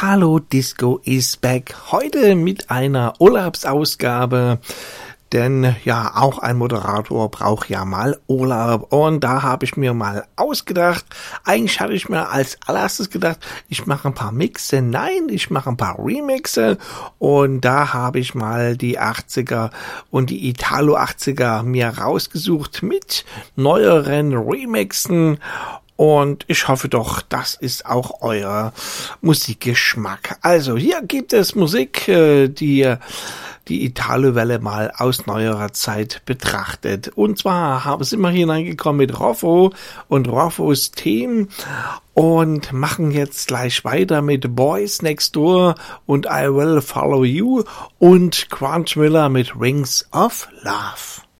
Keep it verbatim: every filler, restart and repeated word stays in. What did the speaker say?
Italo Disco is back. Heute mit einer Urlaubsausgabe. Denn ja, auch ein Moderator braucht ja mal Urlaub. Und da habe ich mir mal ausgedacht, eigentlich hatte ich mir als allererstes gedacht, ich mache ein paar Mixe. Nein, ich mache ein paar Remixe. Und da habe ich mal die achtziger und die Italo achtziger mir rausgesucht mit neueren Remixen. Und ich hoffe doch, das ist auch euer Musikgeschmack. Also hier gibt es Musik, die die Italo-Welle mal aus neuerer Zeit betrachtet. Und zwar haben sind wir hineingekommen mit Rofo und Rofos Team und machen jetzt gleich weiter mit Boys Next Door und I Will Follow You und Grant Miller mit Rings of Love.